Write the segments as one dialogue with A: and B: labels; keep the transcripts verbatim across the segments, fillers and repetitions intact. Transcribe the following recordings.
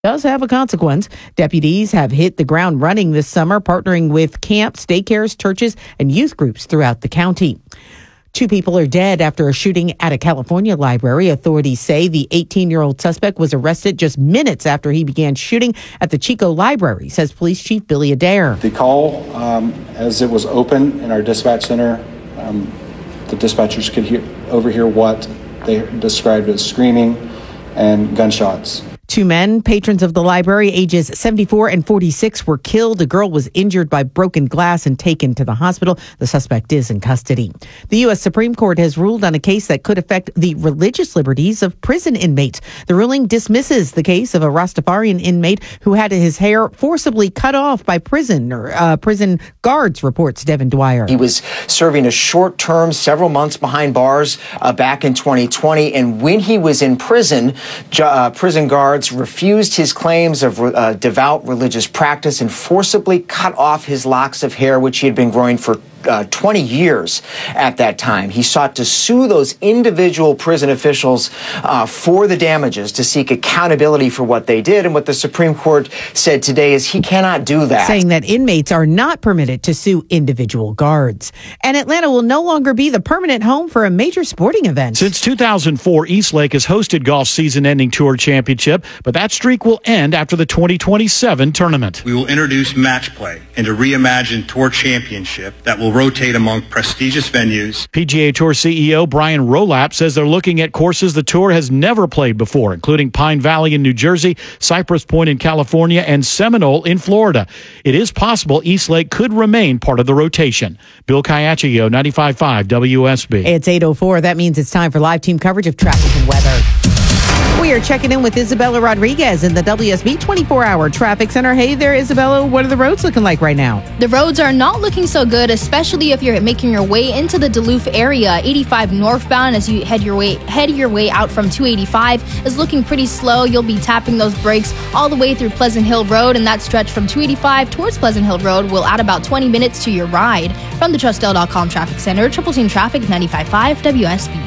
A: does have a consequence. Deputies have hit the ground running this summer, partnering with camps, daycares, churches, and youth groups throughout the county. Two people are dead after a shooting at a California library. Authorities say the eighteen-year-old suspect was arrested just minutes after he began shooting at the Chico Library, says Police Chief Billy Adair.
B: The call, um, as it was open in our dispatch center, um, the dispatchers could hear, overhear what they described as screaming and gunshots.
A: Two men, patrons of the library, ages seventy-four and forty-six, were killed. A girl was injured by broken glass and taken to the hospital. The suspect is in custody. The U S Supreme Court has ruled on a case that could affect the religious liberties of prison inmates. The ruling dismisses the case of a Rastafarian inmate who had his hair forcibly cut off by prison or uh, prison guards, reports Devin Dwyer.
C: He was serving a short term, several months behind bars uh, back in twenty twenty. And when he was in prison, uh, prison guards refused his claims of uh, devout religious practice and forcibly cut off his locks of hair, which he had been growing for Uh, twenty years at that time. He sought to sue those individual prison officials uh, for the damages, to seek accountability for what they did. And what the Supreme Court said today is he cannot do that.
A: Saying that inmates are not permitted to sue individual guards. And Atlanta will no longer be the permanent home for a major sporting event.
D: Since two thousand four, Eastlake has hosted golf's season-ending tour championship, but that streak will end after the twenty twenty-seven tournament.
E: We will introduce match play and a reimagined tour championship that will rotate among prestigious venues.
D: P G A Tour C E O Brian Rolap says they're looking at courses the tour has never played before, including Pine Valley in New Jersey, Cypress Point in California, and Seminole in Florida. It is possible Eastlake could remain part of the rotation. Bill Caiaccio, ninety-five point five W S B.
A: It's eight oh four. That means it's time for live team coverage of traffic and weather. We are checking in with Isabella Rodriguez in the W S B twenty-four hour traffic center. Hey there, Isabella. What are the roads looking like right now?
F: The roads are not looking so good, especially if you're making your way into the Duluth area. eighty-five northbound as you head your way head your way out from two eighty-five is looking pretty slow. You'll be tapping those brakes all the way through Pleasant Hill Road, and that stretch from two eighty-five towards Pleasant Hill Road will add about twenty minutes to your ride. From the Trustdale dot com Traffic Center, Triple Team Traffic, ninety-five point five W S B.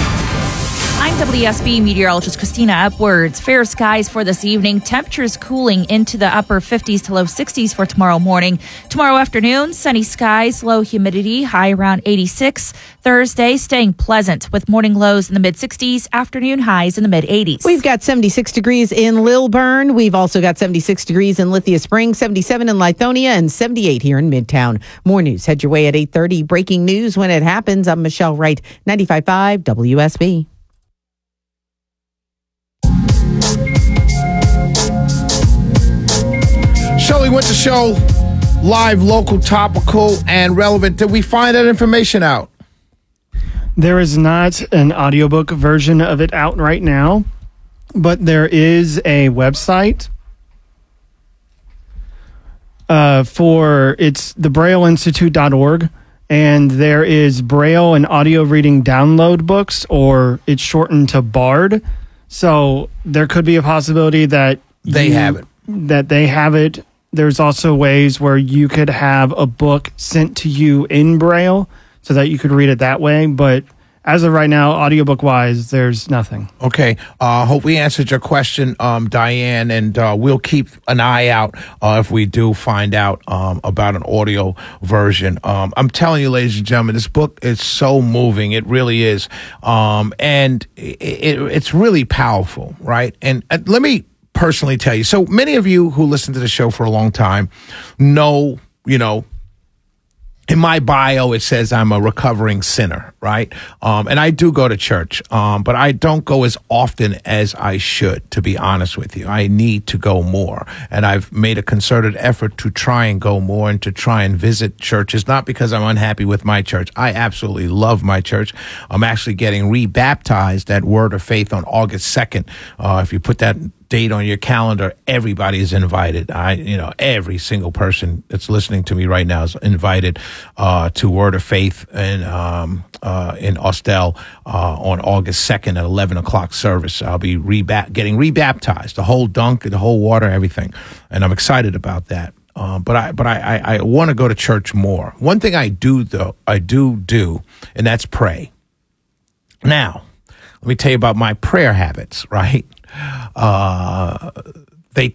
G: I'm W S B meteorologist Christina Upwards. Fair skies for this evening. Temperatures cooling into the upper fifties to low sixties for tomorrow morning. Tomorrow afternoon, sunny skies, low humidity, high around eighty-six. Thursday, staying pleasant with morning lows in the mid-sixties, afternoon highs in the mid-eighties.
A: We've got seventy-six degrees in Lilburn. We've also got seventy-six degrees in Lithia Springs, seventy-seven in Lithonia, and seventy-eight here in Midtown. More news. Head your way at eight thirty. Breaking news when it happens. I'm Michelle Wright, ninety-five point five W S B.
H: Shirley Winter Show, live, local, topical, and relevant. Did we find that information out?
I: There is not an audiobook version of it out right now, but there is a website uh, for, it's the braille institute dot org, and there is Braille and audio reading download books, or it's shortened to BARD. So there could be a possibility that
H: they
I: you,
H: have it.
I: That they have it. There's also ways where you could have a book sent to you in Braille so that you could read it that way. But as of right now, audiobook-wise, there's nothing.
H: Okay. Uh, hope we answered your question, um, Diane, and uh, we'll keep an eye out uh, if we do find out um, about an audio version. Um, I'm telling you, ladies and gentlemen, this book is so moving. It really is. Um, and it, it, it's really powerful, right? And uh, let me personally tell you. So many of you who listen to the show for a long time know, you know, in my bio, it says I'm a recovering sinner, right? Um, and I do go to church, um, but I don't go as often as I should, to be honest with you. I need to go more. And I've made a concerted effort to try and go more and to try and visit churches, not because I'm unhappy with my church. I absolutely love my church. I'm actually getting rebaptized at Word of Faith on August second. Uh, if you put that date on your calendar, everybody is invited. I, you know, every single person that's listening to me right now is invited uh, to Word of Faith in um, uh, in Austell uh, on August second at eleven o'clock service. I'll be reba- getting rebaptized, the whole dunk, the whole water, everything, and I'm excited about that. Uh, but I, but I, I, I want to go to church more. One thing I do though, I do do, and that's pray. Now, let me tell you about my prayer habits, right? Uh,